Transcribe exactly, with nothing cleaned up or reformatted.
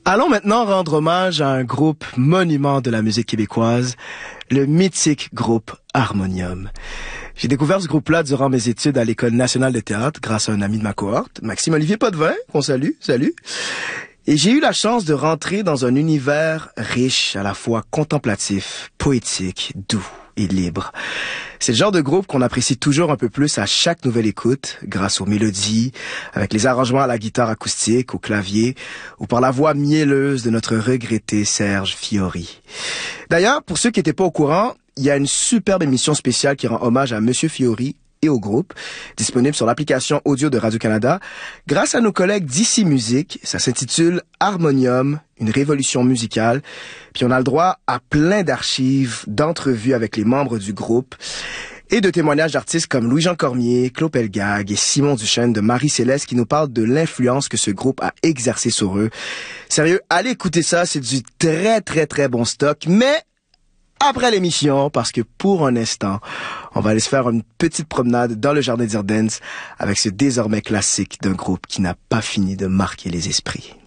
Allons maintenant rendre hommage à un groupe monument de la musique québécoise, le mythique groupe Harmonium. J'ai découvert ce groupe-là durant mes études à l'École nationale de théâtre grâce à un ami de ma cohorte, Maxime-Olivier Potvin, qu'on salue, salut. Et j'ai eu la chance de rentrer dans un univers riche, à la fois contemplatif, poétique, doux et libre. C'est le genre de groupe qu'on apprécie toujours un peu plus à chaque nouvelle écoute, grâce aux mélodies, avec les arrangements à la guitare acoustique, au clavier, ou par la voix mielleuse de notre regretté Serge Fiori. D'ailleurs, pour ceux qui n'étaient pas au courant, il y a une superbe émission spéciale qui rend hommage à Monsieur Fiori et au groupe, disponible sur l'application audio de Radio-Canada, grâce à nos collègues d'Ici Musique. Ça s'intitule Harmonium, une révolution musicale. Puis on a le droit à plein d'archives, d'entrevues avec les membres du groupe et de témoignages d'artistes comme Louis-Jean Cormier, Claude Pelgag et Simon Duchesne de Marie-Céleste qui nous parlent de l'influence que ce groupe a exercée sur eux. Sérieux, allez écouter ça, c'est du très très très bon stock, mais après l'émission, parce que pour un instant, on va aller se faire une petite promenade dans le jardin d'Irden's avec ce désormais classique d'un groupe qui n'a pas fini de marquer les esprits.